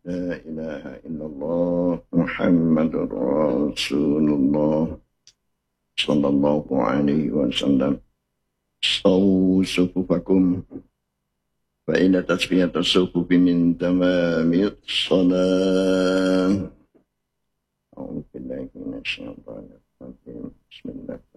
لا إله إلا الله محمد رسول الله صلى الله عليه وسلم. صووا صفوفكم فإن تسوية الصفوف من تمام الصلاة. أعوذ بالله من الشيطان الرجيم. بسم الله.